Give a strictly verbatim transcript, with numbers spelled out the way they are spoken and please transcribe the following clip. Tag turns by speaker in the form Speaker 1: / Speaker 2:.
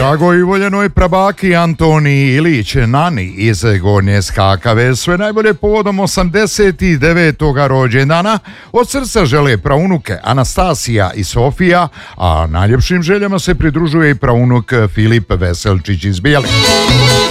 Speaker 1: Dragoj i voljenoj prabaki Antoniji Ilić Nani iz Gornje Skakave sve najbolje povodom osamdeset devetog rođendana od srca žele praunuke Anastasija i Sofija, a najljepšim željama se pridružuje i praunuk Filip Veselčić iz Bijele.